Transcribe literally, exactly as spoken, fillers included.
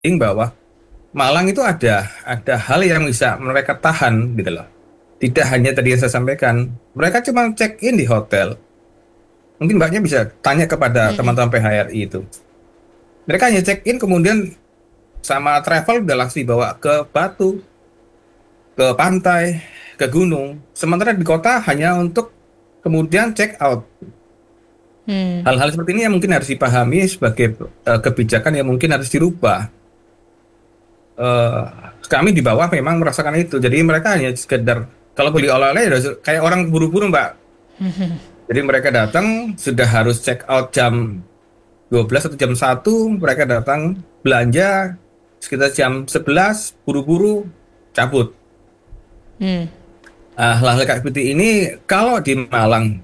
bahwa Malang itu ada ada hal yang bisa mereka tahan gitu loh. Tidak hanya tadi yang saya sampaikan, mereka cuma check in di hotel. Mungkin mbaknya bisa tanya kepada Mm-mm. teman-teman P H R I itu. Mereka hanya check in kemudian sama travel udah langsung dibawa ke Batu, ke pantai, ke gunung. Sementara di kota hanya untuk kemudian check out. Hmm. Hal-hal seperti ini yang mungkin harus dipahami sebagai eh, kebijakan yang mungkin harus dirubah. Eh, Kami di bawah memang merasakan itu. Jadi mereka hanya sekedar kalau beli oleh-oleh ya udah kayak orang buru-buru Mbak. Jadi mereka datang sudah harus check out jam dua belas atau jam satu, mereka datang belanja sekitar jam sebelas buru-buru cabut. Hmm. Ah, hal-hal kayak seperti ini kalau di Malang